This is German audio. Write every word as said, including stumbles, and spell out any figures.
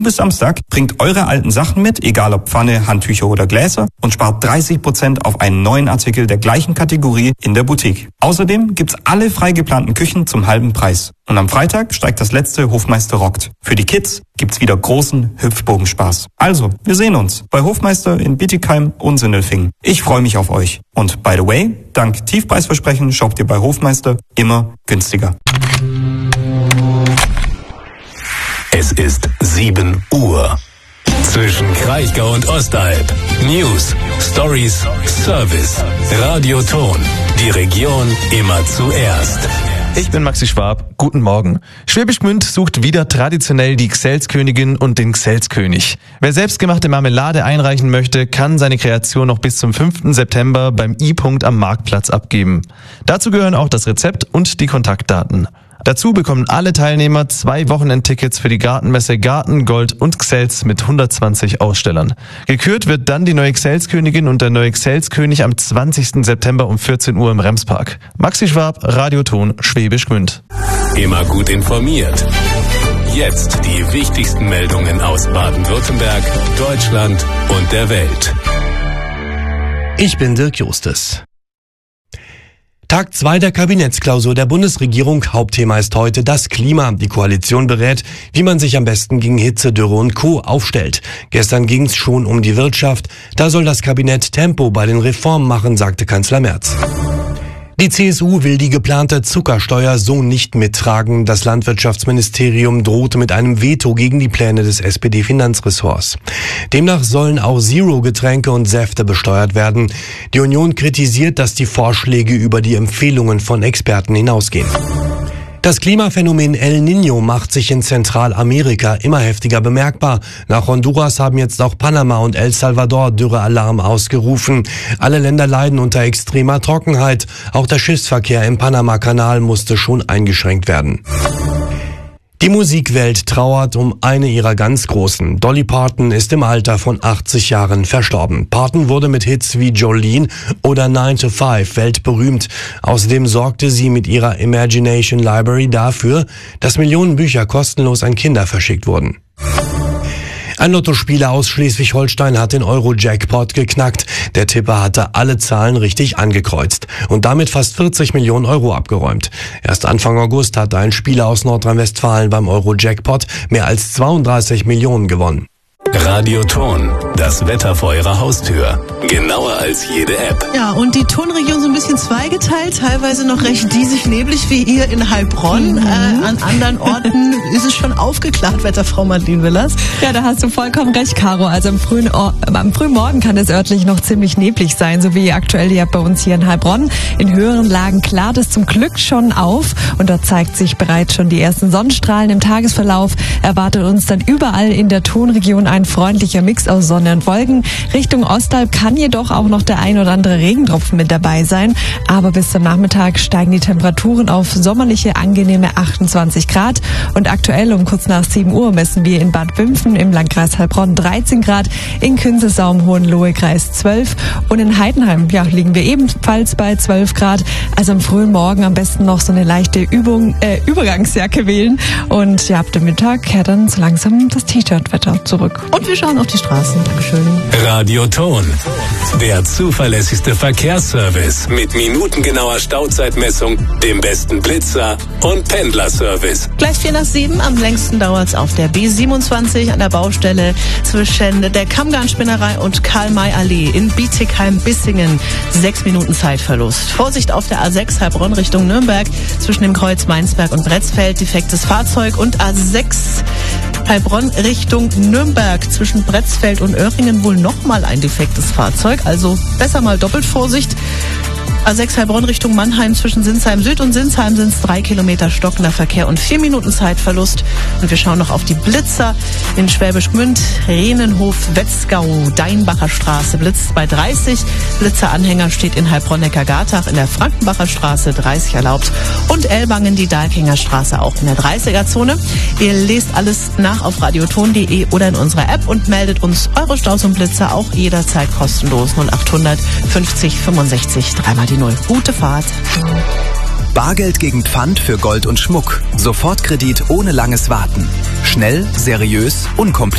Bis Samstag bringt eure alten Sachen mit, egal ob Pfanne, Handtücher oder Gläser, und spart dreißig Prozent auf einen neuen Artikel der gleichen Kategorie in der Boutique. Außerdem gibt's alle frei geplanten Küchen zum halben Preis. Und am Freitag steigt das letzte Hofmeister rockt. Für die Kids gibt's wieder großen Hüpfbogenspaß. Also, wir sehen uns bei Hofmeister in Bietigheim und Sindelfingen. Ich freue mich auf euch. Und by the way, dank Tiefpreisversprechen shoppt ihr bei Hofmeister immer günstiger. Es ist sieben Uhr. Zwischen Kraichgau und Ostalb. News, Stories, Service. Radioton. Die Region immer zuerst. Ich bin Maxi Schwab. Guten Morgen. Schwäbisch Gmünd sucht wieder traditionell die Xelskönigin und den Xelskönig. Wer selbstgemachte Marmelade einreichen möchte, kann seine Kreation noch bis zum fünften September beim I-Punkt am Marktplatz abgeben. Dazu gehören auch das Rezept und die Kontaktdaten. Dazu bekommen alle Teilnehmer zwei Wochenendtickets für die Gartenmesse Garten, Gold und Xels mit hundertzwanzig Ausstellern. Gekürt wird dann die neue Xelskönigin und der neue Xelskönig am zwanzigsten September um vierzehn Uhr im Remspark. Maxi Schwab, Radioton, Schwäbisch Gmünd. Immer gut informiert. Jetzt die wichtigsten Meldungen aus Baden-Württemberg, Deutschland und der Welt. Ich bin Dirk Justes. Tag zwei der Kabinettsklausur der Bundesregierung. Hauptthema ist heute das Klima. Die Koalition berät, wie man sich am besten gegen Hitze, Dürre und Co. aufstellt. Gestern ging es schon um die Wirtschaft. Da soll das Kabinett Tempo bei den Reformen machen, sagte Kanzler Merz. Die C S U will die geplante Zuckersteuer so nicht mittragen. Das Landwirtschaftsministerium drohte mit einem Veto gegen die Pläne des S P D-Finanzressorts. Demnach sollen auch Zero-Getränke und Säfte besteuert werden. Die Union kritisiert, dass die Vorschläge über die Empfehlungen von Experten hinausgehen. Das Klimaphänomen El Niño macht sich in Zentralamerika immer heftiger bemerkbar. Nach Honduras haben jetzt auch Panama und El Salvador Dürrealarm ausgerufen. Alle Länder leiden unter extremer Trockenheit. Auch der Schiffsverkehr im Panama-Kanal musste schon eingeschränkt werden. Die Musikwelt trauert um eine ihrer ganz Großen. Dolly Parton ist im Alter von achtzig Jahren verstorben. Parton wurde mit Hits wie Jolene oder nine to five weltberühmt. Außerdem sorgte sie mit ihrer Imagination Library dafür, dass Millionen Bücher kostenlos an Kinder verschickt wurden. Ein Lottospieler aus Schleswig-Holstein hat den Euro-Jackpot geknackt. Der Tipper hatte alle Zahlen richtig angekreuzt und damit fast vierzig Millionen Euro abgeräumt. Erst Anfang August hatte ein Spieler aus Nordrhein-Westfalen beim Euro-Jackpot mehr als zweiunddreißig Millionen gewonnen. Radioton, das Wetter vor Ihrer Haustür. Genauer als jede App. Ja, und die Tonregion so ein bisschen zweigeteilt, teilweise noch recht diesig neblig wie hier in Heilbronn. Mhm. Äh, an anderen Orten ist es schon aufgeklärt, Wetterfrau Madeleine Willers. Ja, da hast du vollkommen recht, Caro. Also am frühen, Or- am frühen Morgen kann es örtlich noch ziemlich neblig sein, so wie aktuell ja bei uns hier in Heilbronn. In höheren Lagen klart es zum Glück schon auf und dort zeigt sich bereits schon die ersten Sonnenstrahlen. Im Tagesverlauf erwartet uns dann überall in der Tonregion ein freundlicher Mix aus Sonne und Wolken. Richtung Ostalb kann jedoch auch noch der ein oder andere Regentropfen mit dabei sein. Aber bis zum Nachmittag steigen die Temperaturen auf sommerliche, angenehme achtundzwanzig Grad. Und aktuell um kurz nach sieben Uhr messen wir in Bad Wimpfen im Landkreis Heilbronn dreizehn Grad, in Künzelsau im Hohenlohe-Kreis zwölf und in Heidenheim ja, liegen wir ebenfalls bei zwölf Grad. Also am frühen Morgen am besten noch so eine leichte Übung, äh, Übergangsjacke wählen. Und ja, ab dem Mittag kehrt dann so langsam das T-Shirt-Wetter zurück. Und wir schauen auf die Straßen. Dankeschön. Radioton, der zuverlässigste Verkehrsservice mit minutengenauer Stauzeitmessung, dem besten Blitzer und Pendlerservice. Gleich vier nach sieben, am längsten dauert's auf der B siebenundzwanzig an der Baustelle zwischen der Kammgarnspinnerei und Karl-May-Allee in Bietigheim-Bissingen. Sechs Minuten Zeitverlust. Vorsicht auf der A sechs Heilbronn Richtung Nürnberg zwischen dem Kreuz Mainsberg und Bretzfeld, defektes Fahrzeug, und A sechs Heilbronn Richtung Nürnberg zwischen Bretzfeld und Öhringen wohl nochmal ein defektes Fahrzeug, also besser mal doppelt Vorsicht. A sechs Heilbronn Richtung Mannheim zwischen Sinsheim Süd und Sinsheim sind es drei Kilometer stockender Verkehr und vier Minuten Zeitverlust. Und wir schauen noch auf die Blitzer in Schwäbisch Gmünd, Rehnenhof, Wetzgau, Deinbacher Straße blitzt bei dreißig. Blitzeranhänger steht in Heilbronn-Neckar-Gartach in der Frankenbacher Straße dreißig erlaubt und Elbangen die Dalkinger Straße auch in der dreißiger-Zone. Ihr lest alles nach auf radioton punkt de oder in unserer App und meldet uns eure Staus und Blitzer auch jederzeit kostenlos null achthundert fünfzig fünfundsechzig dreimal die Null. Gute Fahrt. Bargeld gegen Pfand für Gold und Schmuck. Sofortkredit ohne langes Warten. Schnell, seriös, unkompliziert.